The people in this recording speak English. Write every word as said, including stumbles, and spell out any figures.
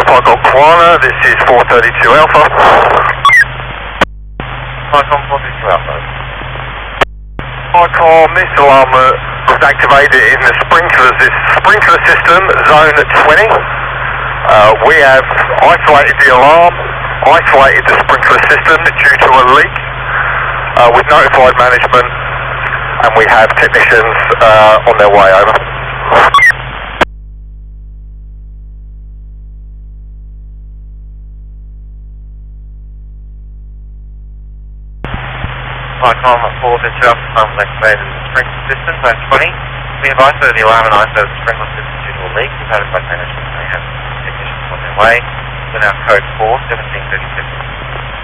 Pycon Koala, this is four thirty-two Alpha. Pycon four thirty-two Alpha. Pycon, this alarm uh, was activated in the sprinkler, this sprinkler system, zone twenty. Uh, we have isolated the alarm, isolated the sprinkler system due to a leak. Uh, we've notified management and we have technicians uh, on their way, over. Pycon four thirty-two Alpha, alarm was activated in the sprinkler system, zone twenty. We have isolated the alarm and isolated the sprinkler system due to a leak. We've notified management and they have technicians on their way. We're now code four seventeen thirty-seven.